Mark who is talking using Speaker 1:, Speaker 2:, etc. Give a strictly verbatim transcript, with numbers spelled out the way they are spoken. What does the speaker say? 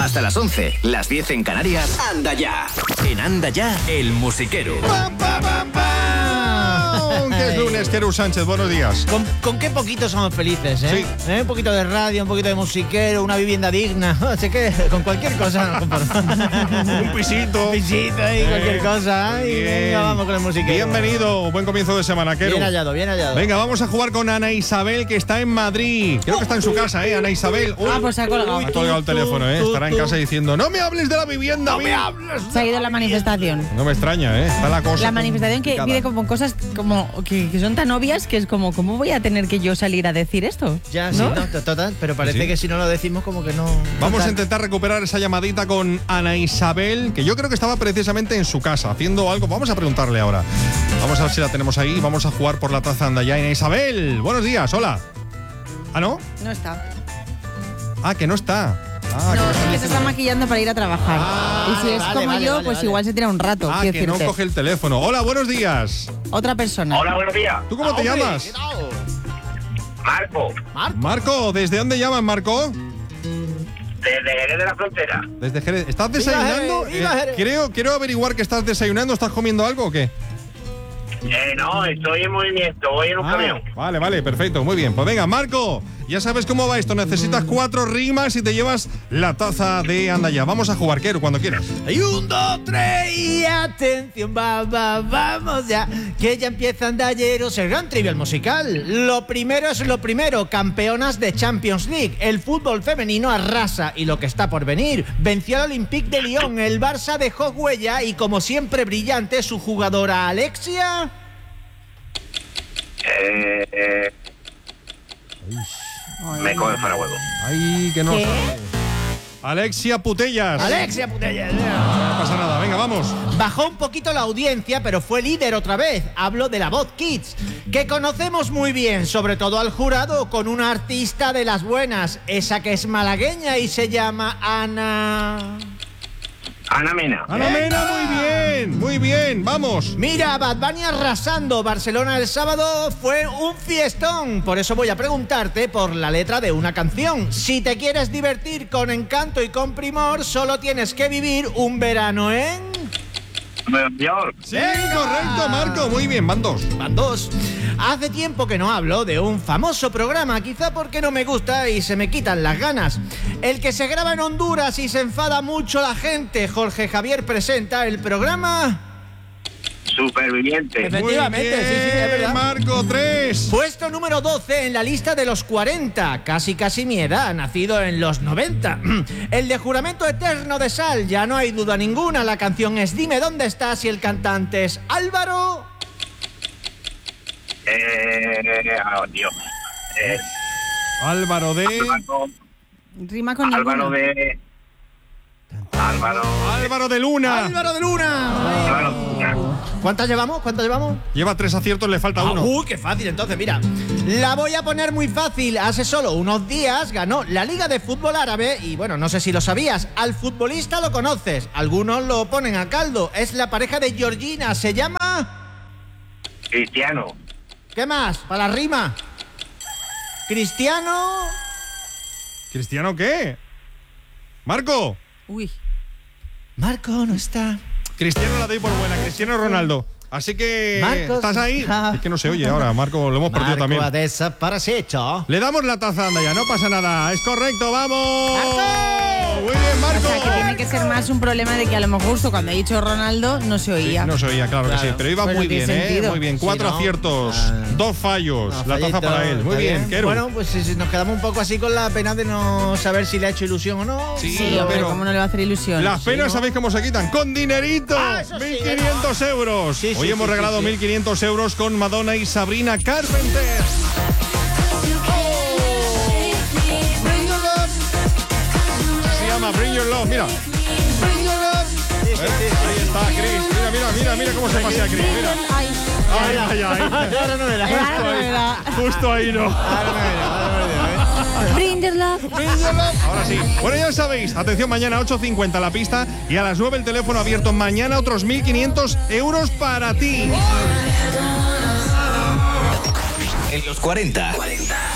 Speaker 1: Hasta las once, las diez en Canarias. Anda ya. En Anda ya, el musiquero.
Speaker 2: ¡Pam, pam, pam, pam! Que es lunes, Querú Sánchez, buenos días.
Speaker 3: ¿Con, con qué poquito somos felices, eh?
Speaker 2: Sí.
Speaker 3: ¿Eh? Un poquito de radio, un poquito de musiquero, una vivienda digna. Así que con cualquier cosa nos conformamos.
Speaker 2: Un pisito.
Speaker 3: Un pisito y
Speaker 2: Eh,
Speaker 3: cualquier cosa. Ay,
Speaker 2: bien.
Speaker 3: venga, vamos con el musiquero.
Speaker 2: Bienvenido, buen comienzo de semana, Querú.
Speaker 3: Bien hallado, bien hallado.
Speaker 2: Venga, vamos a jugar con Ana Isabel, que está en Madrid. Creo que está en su casa, ¿eh, Ana Isabel? Uy,
Speaker 4: Ah, pues se ha colgado.
Speaker 2: ha colgado el teléfono, ¿eh? Estará en casa diciendo, no me hables de la vivienda,
Speaker 3: ¡No me hables!
Speaker 4: Se ha ido la manifestación.
Speaker 2: No me extraña, ¿eh? Está la cosa.
Speaker 4: La manifestación que
Speaker 2: complicada.
Speaker 4: pide como cosas como que, que son tan obvias que es como, ¿cómo voy a tener que yo salir a decir esto?
Speaker 3: Ya,
Speaker 4: ¿no?
Speaker 3: sí, no, total, pero parece
Speaker 2: Sí.
Speaker 3: que si no lo decimos como que no...
Speaker 2: Vamos
Speaker 3: total.
Speaker 2: a intentar recuperar esa llamadita con Ana Isabel, que yo creo que estaba precisamente en su casa haciendo algo. Vamos a preguntarle ahora. Vamos a ver si la tenemos ahí. Vamos a jugar por la taza Anda ya. Ana Isabel, buenos días, hola. ¿Ah, no?
Speaker 4: No está.
Speaker 2: Ah, que no está. Ah, que
Speaker 4: No,
Speaker 2: no está.
Speaker 4: que se está maquillando para ir a trabajar.
Speaker 2: Ah,
Speaker 4: y si es
Speaker 3: vale,
Speaker 4: como
Speaker 3: vale,
Speaker 4: yo,
Speaker 3: vale,
Speaker 4: pues
Speaker 3: vale.
Speaker 4: igual se tira un rato.
Speaker 2: Ah,
Speaker 4: quiero
Speaker 2: que no
Speaker 4: decirte.
Speaker 2: coge el teléfono. Hola, buenos días.
Speaker 4: Otra persona.
Speaker 5: Hola, buenos días.
Speaker 2: ¿Tú cómo te
Speaker 3: Hombre,
Speaker 2: llamas?
Speaker 3: ¿qué tal?
Speaker 5: Marco,
Speaker 3: Marco.
Speaker 2: Marco, ¿desde dónde llamas, Marco?
Speaker 5: desde Jerez de la Frontera.
Speaker 2: Desde Jerez. ¿Estás
Speaker 3: Viva
Speaker 2: desayunando?
Speaker 3: Jerez, viva
Speaker 2: Eh,
Speaker 3: Jerez.
Speaker 2: quiero, quiero averiguar que estás desayunando. ¿Estás comiendo algo o qué?
Speaker 5: Eh, no, estoy en movimiento, voy en un
Speaker 2: Ah,
Speaker 5: camión.
Speaker 2: vale, vale, perfecto, muy bien. Pues venga, Marco, ya sabes cómo va esto. Necesitas cuatro rimas y te llevas la taza de Anda ya. Vamos a jugar, Quero, cuando quieras.
Speaker 3: Hay un, dos, tres y atención, va, va, vamos ya, que ya empieza Andalleros, el gran trivial musical. Lo primero es lo primero, campeonas de Champions League. El fútbol femenino arrasa y lo que está por venir. Venció al Olympique de Lyon, el Barça dejó huella y como siempre brillante su jugadora Alexia.
Speaker 5: Eh, eh, me coge para huevo.
Speaker 2: Ay, que no
Speaker 4: ¿Qué?
Speaker 2: sabe. Alexia Putellas.
Speaker 3: Alexia Putellas.
Speaker 2: No pasa nada, venga, vamos.
Speaker 3: Bajó un poquito la audiencia, pero fue líder otra vez. Hablo de La Voz Kids, que conocemos muy bien, sobre todo al jurado, con una artista de las buenas, esa que es malagueña y se llama Ana...
Speaker 5: Ana Mena.
Speaker 2: Ana Mena, muy bien, muy bien, vamos.
Speaker 3: Mira, Bad Bunny arrasando. Barcelona el sábado fue un fiestón. Por eso voy a preguntarte por la letra de una canción. Si te quieres divertir con encanto y con primor, solo tienes que vivir un verano en...
Speaker 5: Nueva York.
Speaker 2: Sí, correcto, Marco, muy bien, van dos.
Speaker 3: Van dos. Hace tiempo que no hablo de un famoso programa, quizá porque no me gusta y se me quitan las ganas. El que se graba en Honduras y se enfada mucho la gente. Jorge Javier presenta el programa...
Speaker 5: Superviviente.
Speaker 3: Efectivamente,
Speaker 2: Muy bien,
Speaker 3: sí, sí, es verdad.
Speaker 2: Marco, tres.
Speaker 3: Puesto número doce en la lista de los cuarenta, casi casi mi edad, nacido en los noventa. El de Juramento Eterno de Sal, ya no hay duda ninguna, la canción es Dime dónde estás y el cantante es Álvaro...
Speaker 5: Eh, oh, Dios. Eh,
Speaker 2: Álvaro de...
Speaker 5: Álvaro,
Speaker 4: Rima con
Speaker 5: Álvaro
Speaker 4: ninguno.
Speaker 5: de... Álvaro.
Speaker 2: Álvaro de Luna.
Speaker 3: ¡Álvaro de Luna!
Speaker 5: Álvaro.
Speaker 3: ¿Cuántas llevamos? ¿Cuántas llevamos?
Speaker 2: Lleva tres aciertos, le falta
Speaker 3: Ah,
Speaker 2: uno.
Speaker 3: uy, qué fácil. Entonces, mira, la voy a poner muy fácil. Hace solo unos días ganó la Liga de Fútbol Árabe y, bueno, no sé si lo sabías, al futbolista lo conoces. Algunos lo ponen a caldo. Es la pareja de Georgina. Se llama...
Speaker 5: Cristiano.
Speaker 3: ¿Qué más? Para la rima. Cristiano...
Speaker 2: ¿Cristiano qué? Marco.
Speaker 4: Uy.
Speaker 3: Marco no está...
Speaker 2: Cristiano la doy por buena, Cristiano Ronaldo. Así que,
Speaker 3: Marcos.
Speaker 2: ¿estás ahí? Es que no se oye ahora, Marco, lo hemos perdido
Speaker 3: Marco
Speaker 2: también.
Speaker 3: ha desaparecido.
Speaker 2: Le damos la taza, anda ya, no pasa nada. Es correcto, vamos.
Speaker 3: ¡Marco!
Speaker 2: Muy bien, Marco.
Speaker 4: O sea, que tiene que ser más un problema de que a lo mejor justo cuando he dicho Ronaldo no se oía.
Speaker 2: No se oía, claro,
Speaker 3: Claro.
Speaker 2: que sí. Pero iba
Speaker 4: Pero
Speaker 2: muy
Speaker 4: tiene
Speaker 2: bien, ¿eh?
Speaker 4: sentido.
Speaker 2: Muy bien.
Speaker 3: Sí,
Speaker 2: Cuatro
Speaker 3: ¿no?
Speaker 2: aciertos,
Speaker 3: Ah.
Speaker 2: dos fallos.
Speaker 3: No,
Speaker 2: la taza
Speaker 3: fallito,
Speaker 2: para él. Muy
Speaker 3: está
Speaker 2: bien, Keru.
Speaker 3: Bueno, pues si, si nos quedamos un poco así con la pena de no saber si le ha hecho ilusión o no.
Speaker 2: Sí,
Speaker 4: Sí, hombre,
Speaker 2: pero
Speaker 4: ¿cómo no le va a hacer ilusión?
Speaker 2: las penas,
Speaker 3: ¿no?
Speaker 2: ¿sabéis cómo se quitan? Con dinerito.
Speaker 3: Ah, eso sí,
Speaker 2: mil quinientos euros.
Speaker 3: Sí, sí,
Speaker 2: Hoy
Speaker 3: sí,
Speaker 2: hemos
Speaker 3: sí,
Speaker 2: regalado
Speaker 3: sí.
Speaker 2: mil quinientos euros con Madonna y Sabrina Carpenter. Se llama Bring Your Love, mira.
Speaker 3: Sí, sí, sí, sí.
Speaker 2: Ahí está, Chris. Mira, mira, mira, mira cómo se pasea Chris. Mira.
Speaker 4: Ay,
Speaker 2: Ay, ay, ay.
Speaker 3: Ahora no me la-
Speaker 4: era, no era.
Speaker 2: Justo ahí no.
Speaker 3: ahora no me la- ahora no me la-
Speaker 4: Bring your love.
Speaker 2: Ahora sí. Bueno, ya sabéis, atención, mañana ocho cincuenta la pista y a las nueve el teléfono abierto. Mañana otros mil quinientos euros para ti.
Speaker 1: En los cuarenta.